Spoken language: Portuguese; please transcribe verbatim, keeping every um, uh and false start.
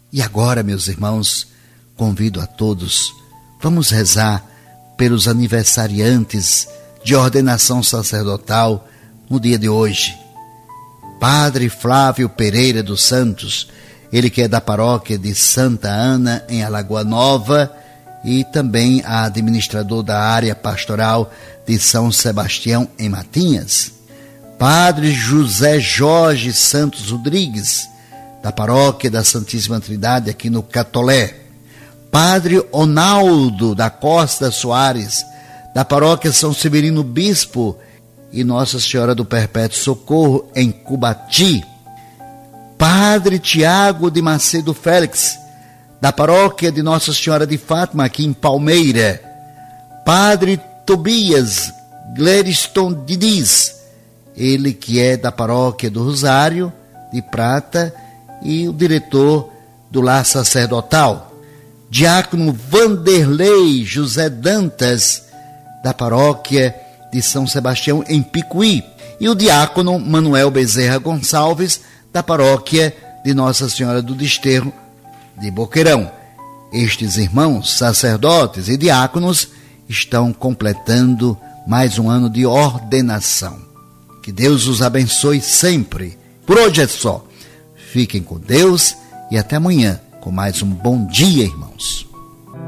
E agora, meus irmãos, convido a todos, vamos rezar pelos aniversariantes de ordenação sacerdotal no dia de hoje. Padre Flávio Pereira dos Santos, ele que é da paróquia de Santa Ana, em Alagoa Nova, e também administrador da área pastoral de São Sebastião, em Matinhas. Padre José Jorge Santos Rodrigues, da paróquia da Santíssima Trindade, aqui no Catolé. Padre Onaldo da Costa Soares, da paróquia São Severino Bispo e Nossa Senhora do Perpétuo Socorro, em Cubati. Padre Tiago de Macedo Félix, da paróquia de Nossa Senhora de Fátima, aqui em Palmeira. Padre Tobias Gleriston Didiz, ele que é da paróquia do Rosário de Prata e o diretor do lar sacerdotal. Diácono Vanderlei José Dantas, da paróquia de São Sebastião, em Picuí. E o diácono Manuel Bezerra Gonçalves, da paróquia de Nossa Senhora do Desterro, de Boqueirão. Estes irmãos, sacerdotes e diáconos, estão completando mais um ano de ordenação. Que Deus os abençoe sempre. Por hoje é só. Fiquem com Deus e até amanhã com mais um Bom Dia, irmãos.